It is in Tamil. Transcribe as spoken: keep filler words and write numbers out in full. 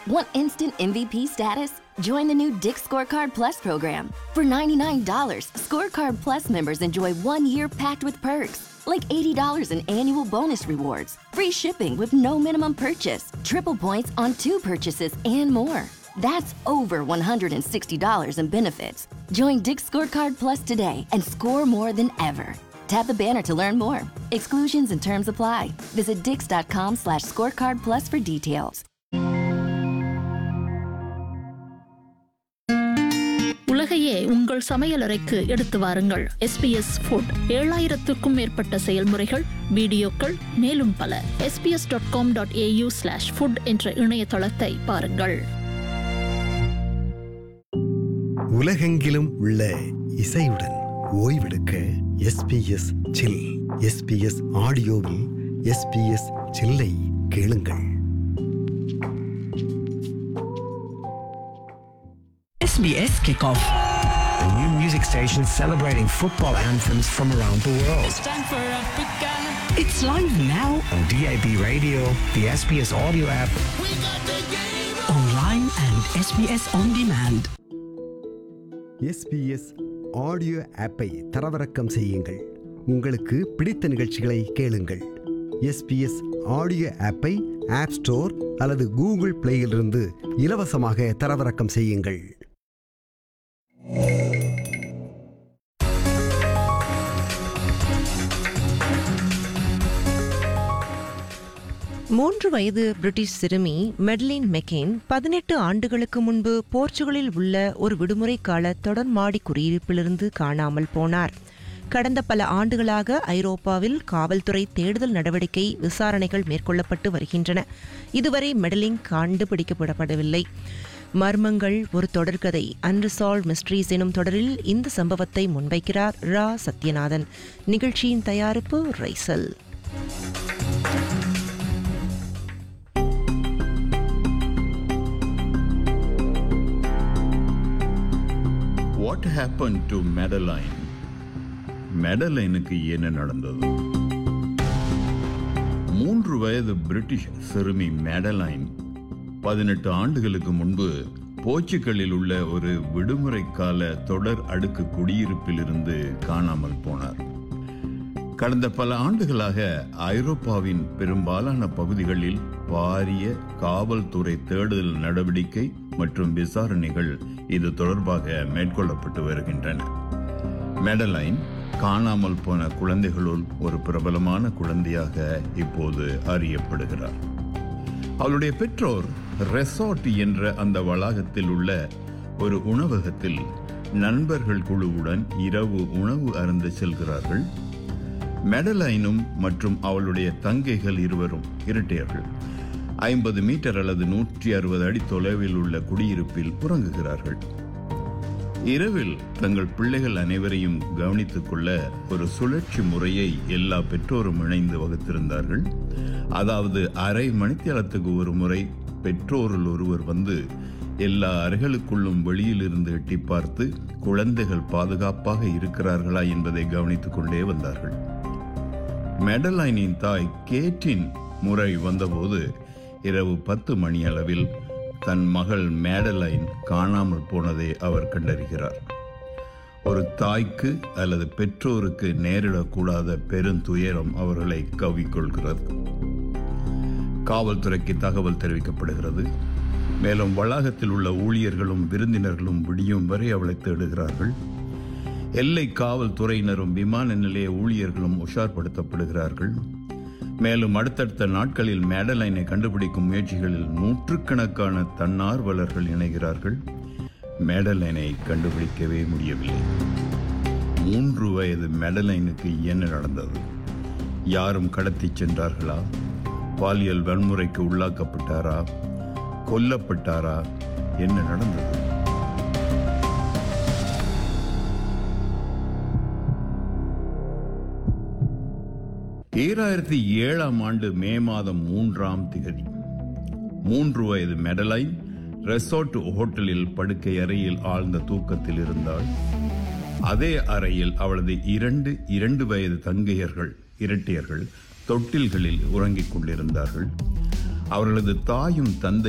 Want instant M V P status? Join the new Dick's Scorecard Plus program. For ninety-nine dollars, Scorecard Plus members enjoy one year packed with perks, like eighty dollars in annual bonus rewards, free shipping with no minimum purchase, triple points on two purchases, and more. That's over one hundred sixty dollars in benefits. Join Dick's Scorecard Plus today and score more than ever. Tap the banner to learn more. Exclusions and terms apply. Visit dix.com slash scorecard plus for details. உலகையே உங்கள் சமையலறைக்கு எடுத்து வாருங்கள். எஸ்பிஎஸ் ஃபுட் ஏழாயிரத்துக்கும் மேற்பட்ட செயல்முறைகள், வீடியோக்கள், மேலும் பல. SBS dot com dot AU slash food என்ற இணையதளத்தை பாருங்கள். உலகெங்கிலும் உள்ள இசையுடன் ஓய்வெடுக்க எஸ்பிஎஸ் சில். எஸ்பிஎஸ் ஆடியோவில் எஸ்பிஎஸ் சில்லை கேளுங்கள். S B S Kickoff, a new music station celebrating football anthems from around the world. It's time for Africa. It's live now on D A B Radio, the S B S audio app, We got the game online and S B S on demand. SBS audio ஆப்பை தரவிறக்கம் செய்யுங்கள். உங்களுக்கு பிடித்த நிகழ்ச்சிகளை கேளுங்கள். எஸ்பிஎஸ் ஆடியோ ஆப்பை ஆப் ஸ்டோர் அல்லது கூகுள் பிளேயிலிருந்து இலவசமாக தரவிறக்கம் செய்யுங்கள். மூன்று வயது பிரிட்டிஷ் சிறுமி மெட்லின் மெக்கேன் பதினெட்டு ஆண்டுகளுக்கு முன்பு போர்ச்சுகலில் உள்ள ஒரு விடுமுறை கால தொடர்மாடி குடியிருப்பிலிருந்து காணாமல் போனார். கடந்த பல ஆண்டுகளாக ஐரோப்பாவில் காவல்துறை தேடுதல் நடவடிக்கை விசாரணைகள் மேற்கொள்ளப்பட்டு வருகின்றன. இதுவரை மெடலின் கண்டுபிடிக்கப்படவில்லை. மர்மங்கள் ஒரு தொடர்கதை, அன்ரிசால்வ் மிஸ்ட்ரீஸ் எனும் தொடரில் இந்த சம்பவத்தை முன்வைக்கிறார் ரா சத்யநாதன். நிகழ்ச்சியின் தயாரிப்பு Raisal. What happened to Madeline? மெடலைனுக்கு என்ன நடந்தது? மூன்று வயது பிரிட்டிஷ் சிறுமி மேடலைன் பதினெட்டு ஆண்டுகளுக்கு முன்பு போர்ச்சுகலில் உள்ள ஒரு விடுமுறை கால தொடர் அடுக்கு குடியிருப்பிலிருந்து காணாமல் போனார். கடந்த பல ஆண்டுகளாக ஐரோப்பாவின் பெரும்பாலான பகுதிகளில் பாரிய காவல்துறை தேடுதல் நடவடிக்கை மற்றும் விசாரணைகள் இது தொடர்பாக மேற்கொள்ளப்பட்டு வருகின்றன. மேடலைன் காணாமல் போன குழந்தைகளுள் ஒரு பிரபலமான குழந்தையாக இப்போது அறியப்படுகிறார். அவளுடைய பெற்றோர் ரெசார்ட் என்ற அந்த வளாகத்தில் உள்ள ஒரு உணவகத்தில் நண்பர்கள் குழுவுடன் இரவு உணவு அருந்த செல்கிறார்கள். மேடலைனும் மற்றும் அவளுடைய தங்கைகள் இருவரும் இரட்டையர்கள் ஐம்பது மீட்டர் அல்லது நூற்றி அறுபது அடி தொலைவில் உள்ள குடியிருப்பில் உறங்குகிறார்கள். இரவில் தங்கள் பிள்ளைகள் அனைவரையும் கவனித்துக் கொள்ள ஒரு சுழற்சி முறையை எல்லா பெற்றோரும் இணைந்து வகுத்திருந்தார்கள். அதாவது அரை மணித்தியாலத்துக்கு ஒரு முறை பெற்றோரில் ஒருவர் வந்து எல்லா அறைகளுக்குள்ளும் வெளியிலிருந்து எட்டி பார்த்து குழந்தைகள் பாதுகாப்பாக இருக்கிறார்களா என்பதை கவனித்துக் கொண்டே வந்தார்கள். மேடலைனின் தாய் கேட்டின் முறை வந்தபோது இரவு பத்து மணி அளவில் தன் மகள் மேடலைன் காணாமல் போனதை அவர் கண்டறிகிறார். ஒரு தாய்க்கு அல்லது பெற்றோருக்கு நேரிடக்கூடாத பெருந்துயரம் அவர்களை கவ்விக்கொள்கிறது. காவல்துறைக்கு தகவல் தெரிவிக்கப்படுகிறது. மேலும் வளாகத்தில் உள்ள ஊழியர்களும் விருந்தினர்களும் விடியும் வரை அவளை தேடுகிறார்கள். எல்லை காவல்துறையினரும் விமான நிலைய ஊழியர்களும் உஷார்படுத்தப்படுகிறார்கள். மேலும் அடுத்தடுத்த நாட்களில் மேடலைனை கண்டுபிடிக்கும் முயற்சிகளில் நூற்றுக்கணக்கான தன்னார்வலர்கள் இணைகிறார்கள். மேடலைனை கண்டுபிடிக்கவே முடியவில்லை. மூன்று வயது மேடலைனுக்கு என்ன நடந்தது? யாரும் கடத்திச் சென்றார்களா? பாலியல் வன்முறைக்கு உள்ளாக்கப்பட்டாரா? கொல்லப்பட்டாரா? என்ன நடந்தது? ஈராயிரத்தி ஏழாம் ஆண்டு மே மாதம் மூன்றாம் திகதி மூன்று வயது மேடலைன் ரெசார்ட் ஹோட்டலில் படுக்கை அறையில் ஆழ்ந்த தூக்கத்தில் இருந்தாள். அதே அறையில் அவளது இரண்டு இரண்டு வயது தங்கையர்கள் இரட்டையர்கள் தொட்டில்களில் உறங்கிக் கொண்டிருந்தார்கள். அவர்களது தாயும் தந்தை